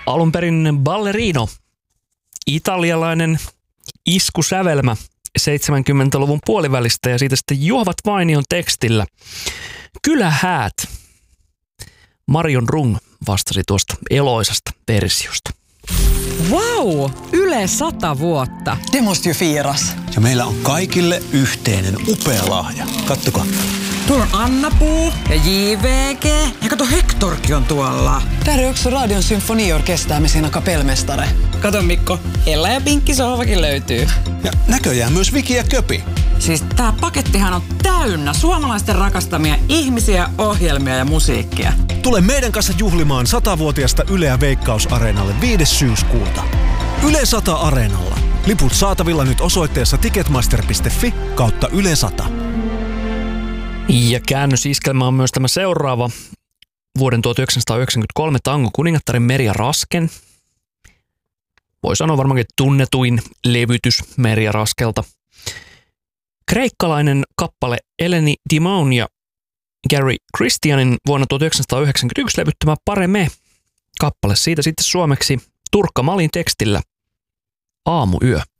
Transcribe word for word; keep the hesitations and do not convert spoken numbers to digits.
Alun perin ballerino, italialainen iskusävelmä seitsemänkymmentäluvun puolivälistä ja siitä sitten Juhovat Vainion tekstillä. Kylähäät. Marion Rung vastasi tuosta eloisasta versiosta. Vau! Yle sata vuotta. Det måste ju firas. Ja meillä on kaikille yhteinen upea lahja. Kattokaa. Tuolla on Anna-Puu ja J V G. Ja kato, Hektorkin on tuolla. Där är också Radion symfoniorkester med sina kapellmästare. Kato Mikko, Ella ja Pinkki sohvakin löytyy. Ja näköjään myös Viki ja Köpi. Siis tää pakettihan on täynnä suomalaisten rakastamia ihmisiä, ohjelmia ja musiikkia. Tule meidän kanssa juhlimaan satavuotiaasta Yleä Veikkaus-areenalle viides syyskuuta. Yle sata Areenalla. Liput saatavilla nyt osoitteessa ticketmaster piste fi kautta Yle sata. Ja käännösiskelmä on myös tämä seuraava vuoden tuhatyhdeksänsataayhdeksänkymmentäkolme tango kuningattaren Merja Rasken. Voi sanoa varmaankin tunnetuin levytys Merja Raskelta. Kreikkalainen kappale Eleni Dimaun ja Gary Christianin vuonna tuhatyhdeksänsataayhdeksänkymmentäyksi levyttämä Pare Me kappale. Siitä sitten suomeksi Turkka Malin tekstillä Aamuyö.